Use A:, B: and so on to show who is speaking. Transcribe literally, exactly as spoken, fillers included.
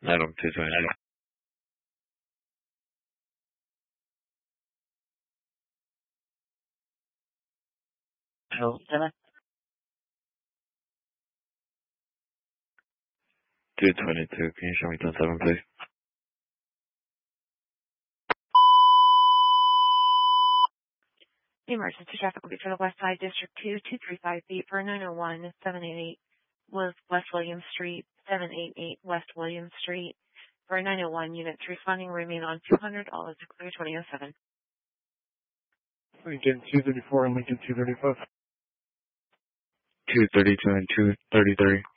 A: Item two twenty-two.
B: Hello, Jenna.
A: two twenty-two. Can you show me ten seven, please?
C: The emergency traffic will be for the West Side District two, two three five feet for nine oh one, seven eighty-eight was West William Street, seven eighty-eight West William Street. For nine oh one, units responding remain on two hundred dollars to clear twenty oh seven.
B: Lincoln two thirty-four and Lincoln two thirty-five.
A: two thirty-two and two thirty-three.